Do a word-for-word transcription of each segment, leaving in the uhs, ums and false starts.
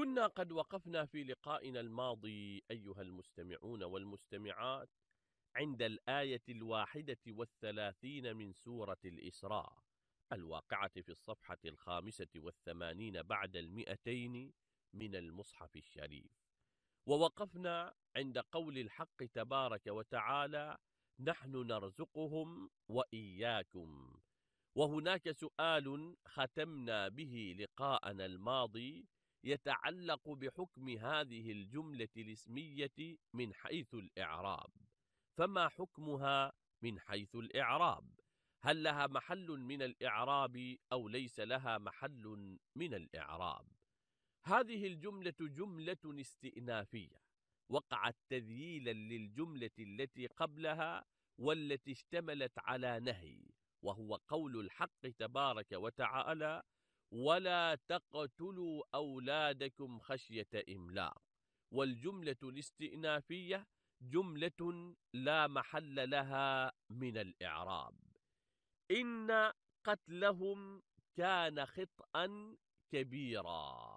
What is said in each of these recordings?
كنا قد وقفنا في لقائنا الماضي أيها المستمعون والمستمعات عند الآية الواحدة والثلاثين من سورة الإسراء الواقعة في الصفحة الخامسة والثمانين بعد المئتين من المصحف الشريف. ووقفنا عند قول الحق تبارك وتعالى: نحن نرزقهم وإياكم. وهناك سؤال ختمنا به لقاءنا الماضي يتعلق بحكم هذه الجملة الاسمية من حيث الإعراب. فما حكمها من حيث الإعراب؟ هل لها محل من الإعراب أو ليس لها محل من الإعراب؟ هذه الجملة جملة استئنافية وقعت تذييلا للجملة التي قبلها والتي اشتملت على نهي، وهو قول الحق تبارك وتعالى: ولا تقتلوا أولادكم خشية إملاق. والجملة الاستئنافية جملة لا محل لها من الإعراب. إن قتلهم كان خطأ كبيرا.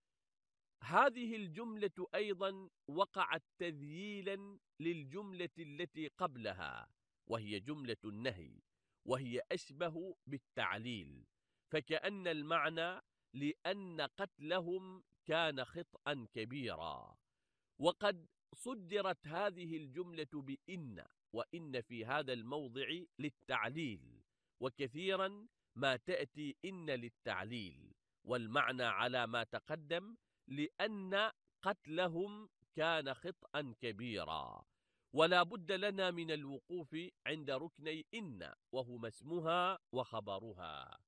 هذه الجملة أيضا وقعت تذييلا للجملة التي قبلها وهي جملة النهي، وهي أشبه بالتعليل، فكأن المعنى لأن قتلهم كان خطأ كبيرا. وقد صدرت هذه الجملة بإن، وإن في هذا الموضع للتعليل، وكثيرا ما تأتي إن للتعليل، والمعنى على ما تقدم لأن قتلهم كان خطأ كبيرا. ولا بد لنا من الوقوف عند ركني إن، وهما اسمها وخبرها.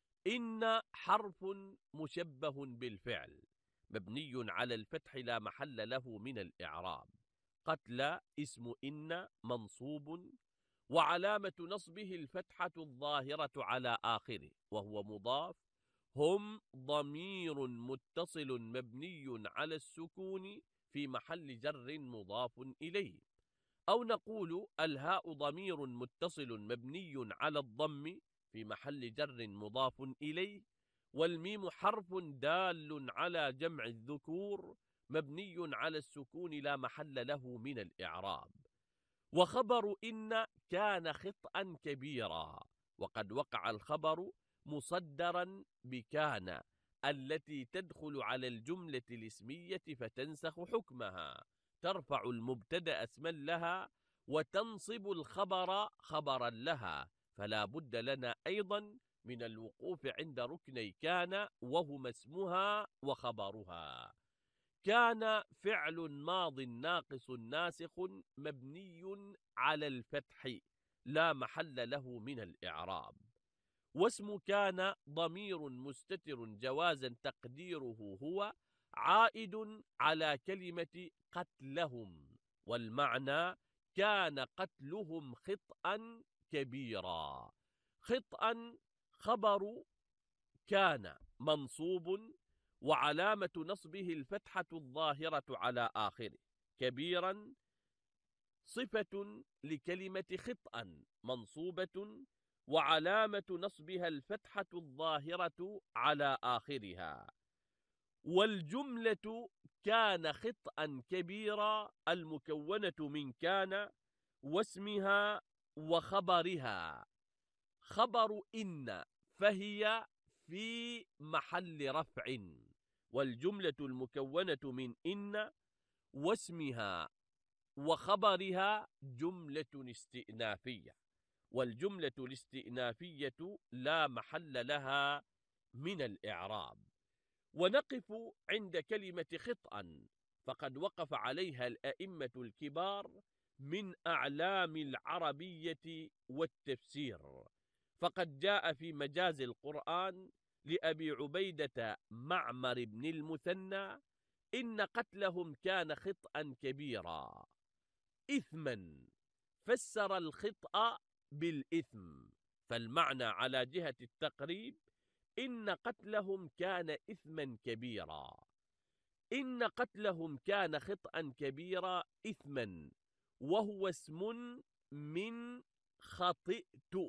إن حرف مشبه بالفعل مبني على الفتح لا محل له من الإعراب. قتل اسم إن منصوب وعلامة نصبه الفتحة الظاهرة على آخره وهو مضاف. هم ضمير متصل مبني على السكون في محل جر مضاف إليه، أو نقول الهاء ضمير متصل مبني على الضم في محل جر مضاف إليه، والميم حرف دال على جمع الذكور مبني على السكون لا محل له من الإعراب. وخبر إن كان خطأ كبيرا، وقد وقع الخبر مصدرا بكان التي تدخل على الجملة الاسمية فتنسخ حكمها، ترفع المبتدأ اسما لها وتنصب الخبر خبرا لها. فلا بد لنا أيضا من الوقوف عند ركني كان وهما اسمها وخبرها. كان فعل ماض ناقص ناسخ مبني على الفتح لا محل له من الإعراب. واسم كان ضمير مستتر جوازا تقديره هو عائد على كلمة قتلهم، والمعنى كان قتلهم خطأ كبيرا. خطأ خبر كان منصوب وعلامة نصبه الفتحة الظاهرة على آخره. كبيرا صفة لكلمة خطأ منصوبة وعلامة نصبها الفتحة الظاهرة على آخرها. والجملة كان خطأ كبيرا المكونة من كان واسمها وخبرها. خبر إن فهي في محل رفع، والجملة المكونة من إن واسمها وخبرها جملة استئنافية، والجملة الاستئنافية لا محل لها من الإعراب. ونقف عند كلمة خطأ، فقد وقف عليها الأئمة الكبار من أعلام العربية والتفسير، فقد جاء في مجاز القرآن لأبي عبيدة معمر بن المثنى: إن قتلهم كان خطأ كبيرا. إثما فسر الخطأ بالإثم، فالمعنى على جهة التقريب إن قتلهم كان إثما كبيرا. إن قتلهم كان خطأ كبيرا إثما، وهو اسم من خطئت،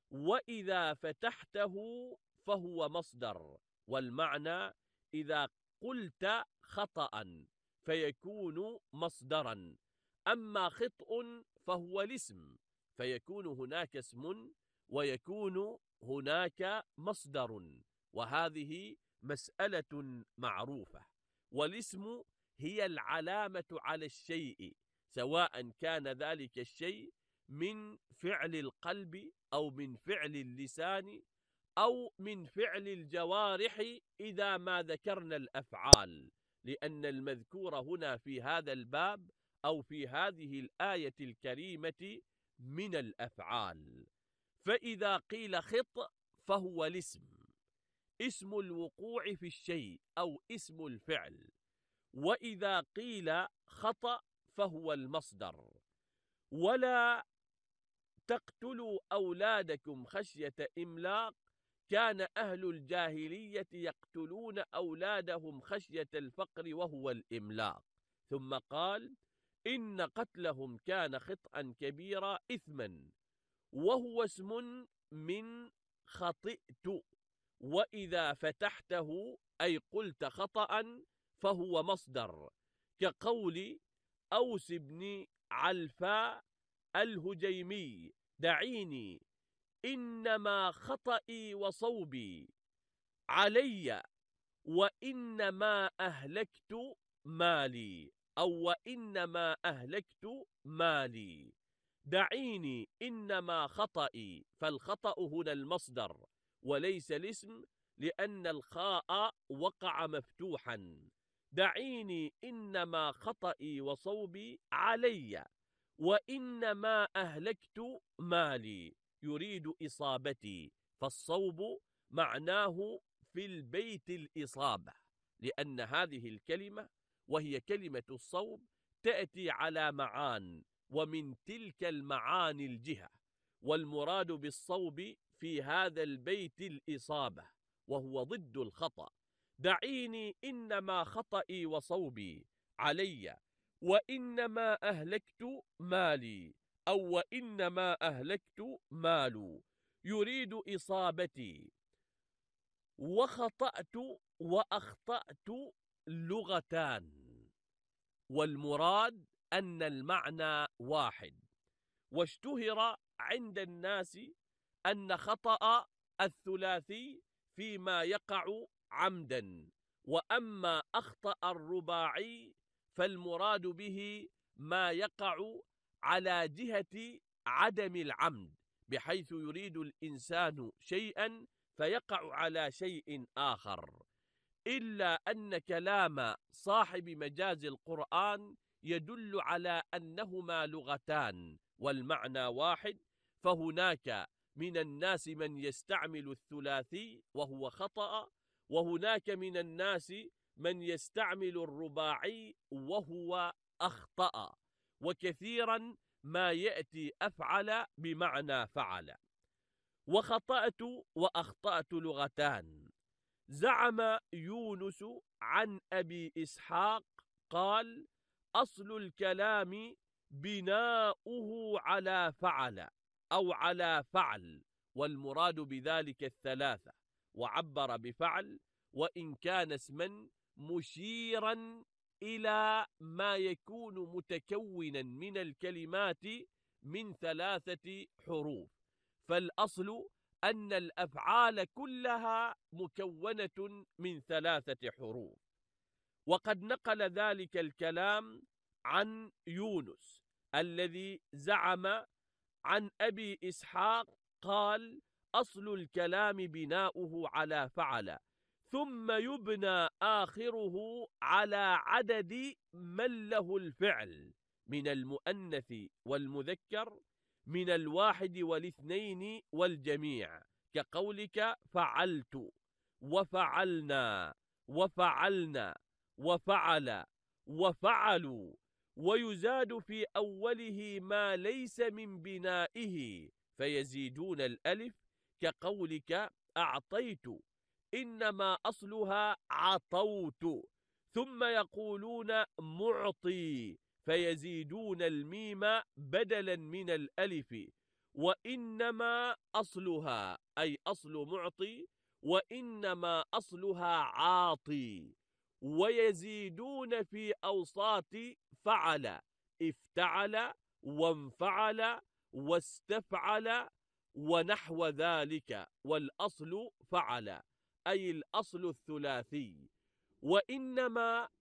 وإذا فتحته فهو مصدر، والمعنى إذا قلت خطأ فيكون مصدرا. أما خطأ فهو الاسم، فيكون هناك اسم ويكون هناك مصدر، وهذه مسألة معروفة. والاسم هي العلامة على الشيء، سواء كان ذلك الشيء من فعل القلب أو من فعل اللسان أو من فعل الجوارح إذا ما ذكرنا الأفعال، لأن المذكور هنا في هذا الباب أو في هذه الآية الكريمة من الأفعال. فإذا قيل خط فهو الاسم، اسم الوقوع في الشيء أو اسم الفعل. وإذا قيل خطأ فهو المصدر. ولا تقتلوا أولادكم خشية إملاق، كان أهل الجاهلية يقتلون أولادهم خشية الفقر وهو الإملاق. ثم قال إن قتلهم كان خطأ كبيرا إثما، وهو اسم من خطئت، وإذا فتحته أي قلت خطأ فهو مصدر، كقول أوس بن علفاء الهجيمي دعيني إنما خطئي وصوبي علي وإنما أهلكت مالي، أو وإنما أهلكت مالي. دعيني إنما خطئي، فالخطأ هنا المصدر وليس الاسم، لأن الخاء وقع مفتوحا. دعيني إنما خطئي وصوبي علي وإنما أهلكت مالي، يريد إصابتي، فالصوب معناه في البيت الإصابة، لأن هذه الكلمة وهي كلمة الصوب تأتي على معان، ومن تلك المعاني الجهة، والمراد بالصوب في هذا البيت الإصابة وهو ضد الخطأ. دعيني إنما خطئي وصوبي علي وإنما أهلكت مالي، أو وإنما أهلكت مال، يريد إصابتي. وخطأت وأخطأت لغتان، والمراد أن المعنى واحد. واشتهر عند الناس أن خطأ الثلاثي فيما يقع عمدا، وأما أخطأ الرباعي فالمراد به ما يقع على جهة عدم العمد، بحيث يريد الإنسان شيئا فيقع على شيء آخر. إلا أن كلام صاحب مجاز القرآن يدل على أنهما لغتان والمعنى واحد، فهناك من الناس من يستعمل الثلاثي وهو خطأ، وهناك من الناس من يستعمل الرباعي وهو أخطأ، وكثيرا ما يأتي أفعل بمعنى فعل. وخطأت وأخطأت لغتان. زعم يونس عن أبي إسحاق قال أصل الكلام بناؤه على فعل أو على فعل، والمراد بذلك الثلاثة، وعبر بفعل وإن كان اسما مشيرا إلى ما يكون متكونا من الكلمات من ثلاثة حروف. فالأصل أن الأفعال كلها مكونة من ثلاثة حروف. وقد نقل ذلك الكلام عن يونس الذي زعم عن أبي إسحاق قال أصل الكلام بناؤه على فعل، ثم يبنى آخره على عدد من له الفعل من المؤنث والمذكر، من الواحد والاثنين والجميع، كقولك فعلت وفعلنا وفعلنا وفعل وفعلوا. ويزاد في أوله ما ليس من بنائه فيزيدون الألف، كقولك أعطيت، إنما أصلها عطوت. ثم يقولون معطي فيزيدون الميم بدلا من الألف، وإنما أصلها أي أصل معطي، وإنما أصلها عاطي. ويزيدون في أوساط فعل، افتعل وانفعل واستفعل ونحو ذلك، والأصل فعل، أي الأصل الثلاثي. وإنما